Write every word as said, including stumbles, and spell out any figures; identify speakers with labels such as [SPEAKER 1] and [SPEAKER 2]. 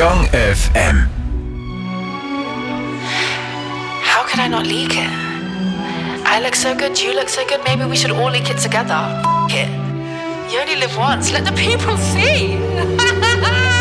[SPEAKER 1] Gang F M.
[SPEAKER 2] How could I not leak it? I look so good, you look so good, maybe we should all leak it together. F it. You only live once, let the people see.